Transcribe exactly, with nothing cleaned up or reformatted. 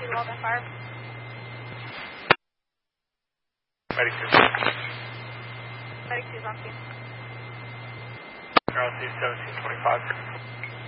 Walden Fire. Medic two. Medic two is on scene. Northeast seventeen twenty-five.